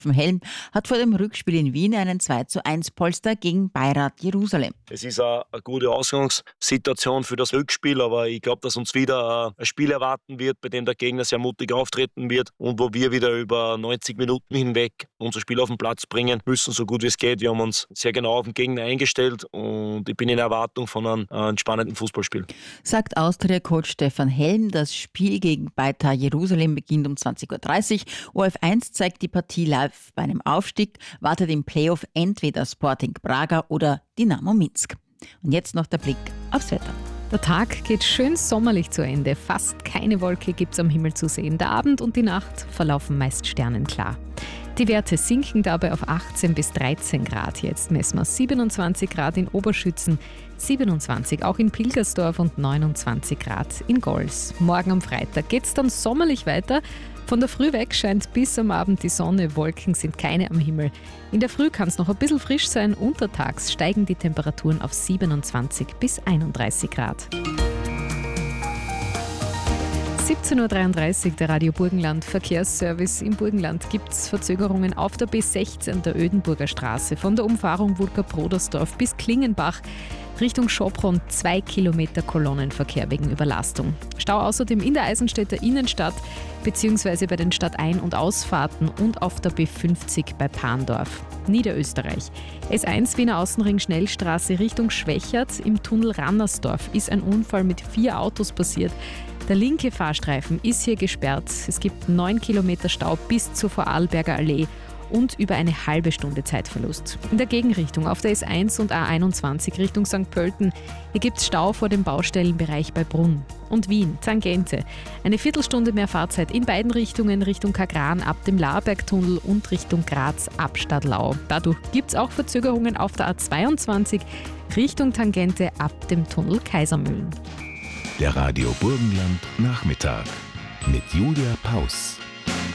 Helm hat vor dem Rückspiel in Wien einen 2:1 Polster gegen Beirat Jerusalem. Es ist eine gute Ausgangssituation für das Rückspiel, aber ich glaube, dass uns wieder ein Spiel erwarten wird, bei dem der Gegner sehr mutig auftreten wird und wo wir wieder über 90 Minuten hinweg unser Spiel auf den Platz bringen müssen, so gut wie es geht. Wir haben uns sehr genau auf den Gegner eingestellt und ich bin in Erwartung von einem spannenden Fußballspiel. Sagt Austria-Coach Stefan Helm. Das Spiel gegen Beitar Jerusalem beginnt um 20:30 Uhr. ORF1 zeigt die Partie live. Bei einem Aufstieg wartet im Playoff entweder Sporting Braga oder Dynamo Minsk. Und jetzt noch der Blick aufs Wetter. Der Tag geht schön sommerlich zu Ende. Fast keine Wolke gibt es am Himmel zu sehen. Der Abend und die Nacht verlaufen meist sternenklar. Die Werte sinken dabei auf 18 bis 13 Grad. Jetzt messen wir 27 Grad in Oberschützen, 27 auch in Pilgersdorf und 29 Grad in Gols. Morgen am Freitag geht es dann sommerlich weiter. Von der Früh weg scheint bis am Abend die Sonne, Wolken sind keine am Himmel. In der Früh kann es noch ein bisschen frisch sein, untertags steigen die Temperaturen auf 27 bis 31 Grad. 17:33 Uhr, der Radio Burgenland Verkehrsservice. Im Burgenland gibt es Verzögerungen auf der B16 der Ödenburger Straße. Von der Umfahrung Wulker-Brodersdorf bis Klingenbach Richtung Schopron 2 Kilometer Kolonnenverkehr wegen Überlastung. Stau außerdem in der Eisenstädter Innenstadt bzw. bei den Stadtein- und Ausfahrten und auf der B50 bei Parndorf. Niederösterreich. S1 Wiener Außenring Schnellstraße Richtung Schwächert. Im Tunnel Rannersdorf ist ein Unfall mit 4 Autos passiert. Der linke Fahrstreifen ist hier gesperrt. Es gibt 9 Kilometer Stau bis zur Vorarlberger Allee und über eine halbe Stunde Zeitverlust. In der Gegenrichtung auf der S1 und A21 Richtung St. Pölten, hier gibt es Stau vor dem Baustellenbereich bei Brunn. Und Wien, Tangente. Eine Viertelstunde mehr Fahrzeit in beiden Richtungen, Richtung Kagran ab dem Laarbergtunnel und Richtung Graz ab Stadlau. Dadurch gibt es auch Verzögerungen auf der A22 Richtung Tangente ab dem Tunnel Kaisermühlen. Der Radio Burgenland Nachmittag mit Julia Paus.